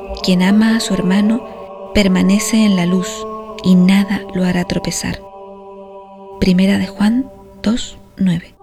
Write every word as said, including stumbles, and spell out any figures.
Quien ama a su hermano permanece en la luz y nada lo hará tropezar. Primera de Juan dos, nueve.